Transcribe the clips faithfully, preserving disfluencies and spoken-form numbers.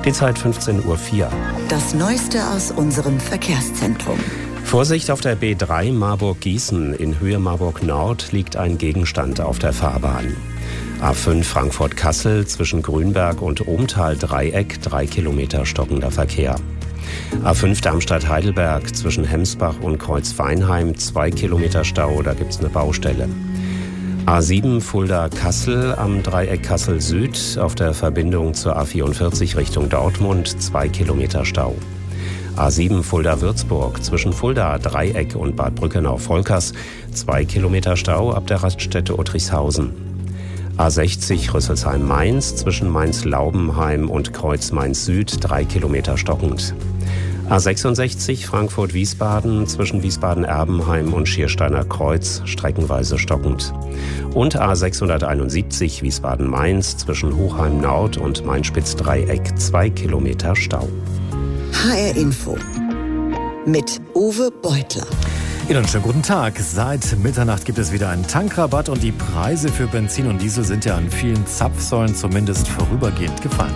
Die Zeit fünfzehn Uhr vier. Das Neueste aus unserem Verkehrszentrum. Vorsicht auf der B drei Marburg-Gießen. In Höhe Marburg-Nord liegt ein Gegenstand auf der Fahrbahn. A fünf Frankfurt-Kassel zwischen Grünberg und Ohmtal-Dreieck, drei Kilometer stockender Verkehr. A fünf Darmstadt-Heidelberg zwischen Hemsbach und Kreuzweinheim, zwei Kilometer Stau, da gibt's eine Baustelle. A sieben Fulda-Kassel am Dreieck Kassel-Süd auf der Verbindung zur A vierundvierzig Richtung Dortmund, zwei Kilometer Stau. A sieben Fulda-Würzburg zwischen Fulda, Dreieck und Bad Brückenau-Volkers, zwei Kilometer Stau ab der Raststätte Uttrichshausen. A sechzig Rüsselsheim-Mainz zwischen Mainz-Laubenheim und Kreuz Mainz-Süd, drei Kilometer stockend. A sechsundsechzig Frankfurt-Wiesbaden zwischen Wiesbaden-Erbenheim und Schiersteiner Kreuz, streckenweise stockend. Und A sechshunderteinundsiebzig Wiesbaden-Mainz zwischen Hochheim-Nord und Main-Spitz-Dreieck, zwei Kilometer Stau. H R Info mit Uwe Beutler. Ihnen einen schönen guten Tag. Seit Mitternacht gibt es wieder einen Tankrabatt und die Preise für Benzin und Diesel sind ja an vielen Zapfsäulen zumindest vorübergehend gefallen.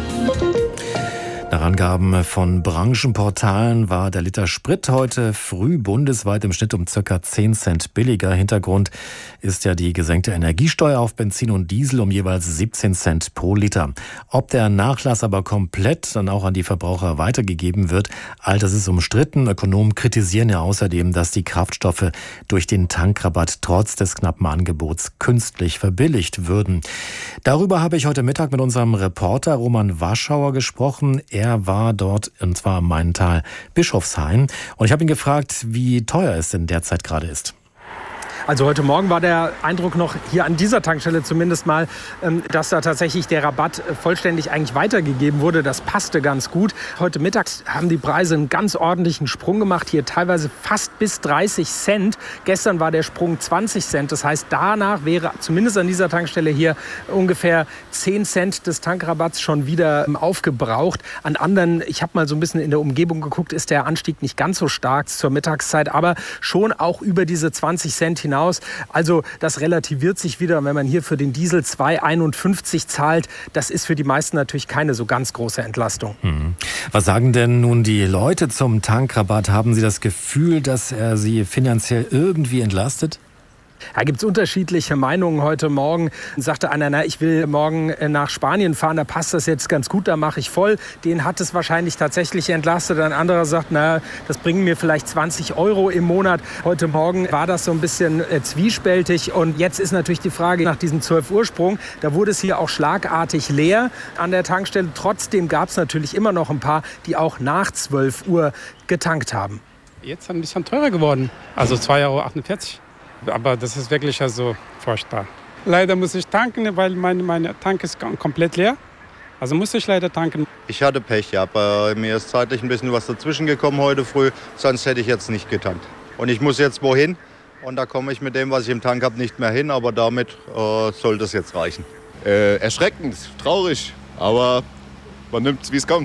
Nach Angaben von Branchenportalen war der Liter Sprit heute früh bundesweit im Schnitt um ca. zehn Cent billiger. Hintergrund ist ja die gesenkte Energiesteuer auf Benzin und Diesel um jeweils siebzehn Cent pro Liter. Ob der Nachlass aber komplett dann auch an die Verbraucher weitergegeben wird, all das ist umstritten. Ökonomen kritisieren ja außerdem, dass die Kraftstoffe durch den Tankrabatt trotz des knappen Angebots künstlich verbilligt würden. Darüber habe ich heute Mittag mit unserem Reporter Roman Warschauer gesprochen. Er war dort, und zwar am Maintal Bischofsheim. Und ich habe ihn gefragt, wie teuer es denn derzeit gerade ist. Also heute Morgen war der Eindruck noch hier an dieser Tankstelle zumindest mal, dass da tatsächlich der Rabatt vollständig eigentlich weitergegeben wurde. Das passte ganz gut. Heute Mittag haben die Preise einen ganz ordentlichen Sprung gemacht. Hier teilweise fast bis dreißig Cent. Gestern war der Sprung zwanzig Cent. Das heißt, danach wäre zumindest an dieser Tankstelle hier ungefähr zehn Cent des Tankrabatts schon wieder aufgebraucht. An anderen, ich habe mal so ein bisschen in der Umgebung geguckt, ist der Anstieg nicht ganz so stark zur Mittagszeit, aber schon auch über diese zwanzig Cent hinaus. Also das relativiert sich wieder, wenn man hier für den Diesel zwei Euro einundfünfzig zahlt. Das ist für die meisten natürlich keine so ganz große Entlastung. Hm. Was sagen denn nun die Leute zum Tankrabatt? Haben Sie das Gefühl, dass er sie finanziell irgendwie entlastet? Da gibt es unterschiedliche Meinungen. Heute Morgen sagte einer, na, ich will morgen nach Spanien fahren, da passt das jetzt ganz gut, da mache ich voll. Den hat es wahrscheinlich tatsächlich entlastet. Ein anderer sagt, na, das bringen mir vielleicht zwanzig Euro im Monat. Heute Morgen war das so ein bisschen äh, zwiespältig. Und jetzt ist natürlich die Frage nach diesem zwölf Uhr Sprung. Da wurde es hier auch schlagartig leer an der Tankstelle. Trotzdem gab es natürlich immer noch ein paar, die auch nach zwölf Uhr getankt haben. Jetzt ein bisschen teurer geworden, also zwei Euro achtundvierzig. Aber das ist wirklich also furchtbar. Leider muss ich tanken, weil mein, mein Tank ist komplett leer. Also muss ich leider tanken. Ich hatte Pech, ja, aber mir ist zeitlich ein bisschen was dazwischen gekommen heute früh. Sonst hätte ich jetzt nicht getankt. Und ich muss jetzt wohin. Und da komme ich mit dem, was ich im Tank habe, nicht mehr hin. Aber damit äh, soll das jetzt reichen. Äh, erschreckend, traurig. Aber man nimmt es, wie es kommt.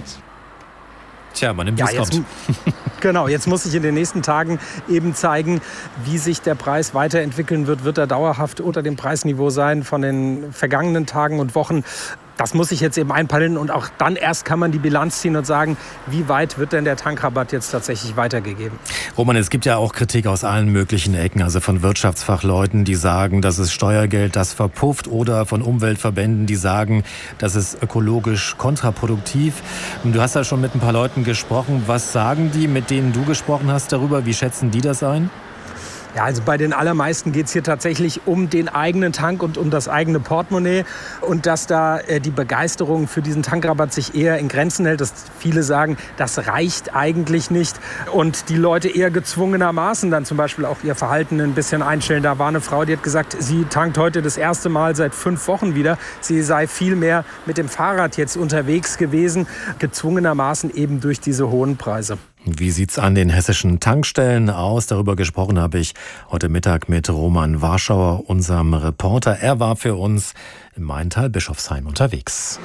Tja, man nimmt, wie ja, es jetzt, kommt. Genau, jetzt muss sich in den nächsten Tagen eben zeigen, wie sich der Preis weiterentwickeln wird. Wird er dauerhaft unter dem Preisniveau sein von den vergangenen Tagen und Wochen? Das muss sich jetzt eben einpendeln und auch dann erst kann man die Bilanz ziehen und sagen, wie weit wird denn der Tankrabatt jetzt tatsächlich weitergegeben? Roman, es gibt ja auch Kritik aus allen möglichen Ecken, also von Wirtschaftsfachleuten, die sagen, das ist Steuergeld, das verpufft, oder von Umweltverbänden, die sagen, das ist ökologisch kontraproduktiv. Du hast ja schon mit ein paar Leuten gesprochen. Was sagen die, mit denen du gesprochen hast darüber? Wie schätzen die das ein? Ja, also bei den allermeisten geht es hier tatsächlich um den eigenen Tank und um das eigene Portemonnaie. Und dass da äh, die Begeisterung für diesen Tankrabatt sich eher in Grenzen hält. Dass viele sagen, das reicht eigentlich nicht. Und die Leute eher gezwungenermaßen dann zum Beispiel auch ihr Verhalten ein bisschen einstellen. Da war eine Frau, die hat gesagt, sie tankt heute das erste Mal seit fünf Wochen wieder. Sie sei viel mehr mit dem Fahrrad jetzt unterwegs gewesen. Gezwungenermaßen eben durch diese hohen Preise. Wie sieht's an den hessischen Tankstellen aus? Darüber gesprochen habe ich heute Mittag mit Roman Warschauer, unserem Reporter. Er war für uns im Maintal Bischofsheim unterwegs.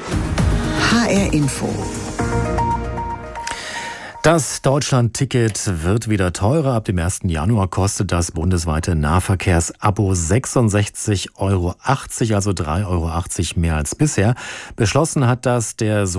H R Info. Das Deutschland-Ticket wird wieder teurer. Ab dem ersten Januar kostet das bundesweite Nahverkehrsabo sechsundsechzig Euro achtzig, also drei Euro achtzig mehr als bisher. Beschlossen hat das der